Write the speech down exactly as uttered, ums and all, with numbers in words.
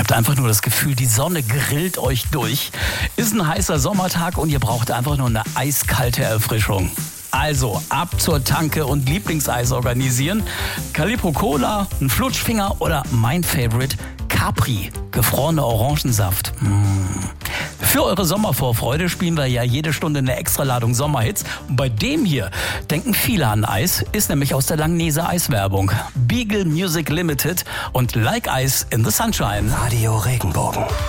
habt einfach nur das Gefühl, die Sonne grillt euch durch. Ist ein heißer Sommertag und ihr braucht einfach nur eine eiskalte Erfrischung. Also ab zur Tanke und Lieblingseis organisieren. Calippo Cola, ein Flutschfinger oder mein Favorite Capri, gefrorener Orangensaft. Mmh. Für eure Sommervorfreude spielen wir ja jede Stunde eine Extraladung Sommerhits. Und bei dem hier denken viele an Eis, ist nämlich aus der Langnese Eiswerbung. Beagle Music Limited und Like Ice in the Sunshine. Radio Regenbogen.